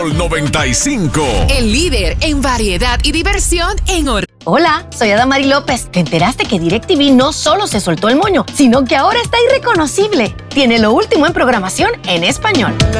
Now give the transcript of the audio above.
95. El líder en variedad y diversión en Hola, soy Adamari López. ¿Te enteraste que DirecTV no solo se soltó el moño, sino que ahora está irreconocible? Tiene lo último en programación en español.